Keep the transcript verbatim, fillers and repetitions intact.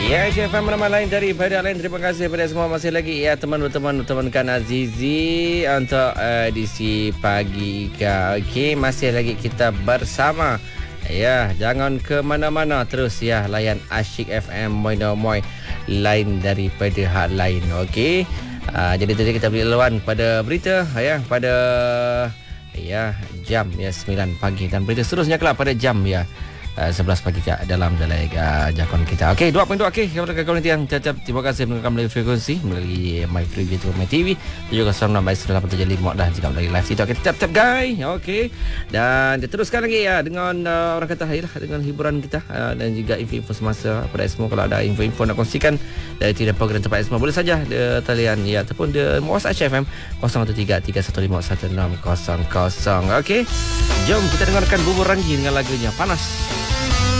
Ya, F M nama lain daripada lain. Terima kasih kepada semua masih lagi ya teman-teman teman-teman Azizi untuk edisi pagi ke. Okey, masih lagi kita bersama. Ya, jangan ke mana-mana, terus ya layan Asyik F M Moino Moy lain daripada hal lain. Okey. Uh, jadi tadi kita beri laluan pada berita ya pada ya jam ya sembilan pagi dan berita seterusnya kelak pada jam ya Uh, sebelas pagi dalam dalam uh, jakon kita. Okey, dua poin dua. Okey, kepada kawan yang tetap terima kasih mendengar melalui frekuensi melalui My Free Video My T V dan juga Sound Number sembilan tujuh lima dah jika melalui live TikTok. Okey, tetap tetap guys. Okey. Dan teruskan lagi ya dengan uh, orang kata lah dengan hiburan kita uh, dan juga info-info semasa pada semua. Kalau ada info-info nak kongsikan dari tidak program tempat semua boleh saja di talian ya ataupun di WhatsApp H F M kosong satu tiga tiga satu lima satu enam kosong kosong. Okey. Jom kita dengarkan Bubur Ranggi dengan lagunya Panas.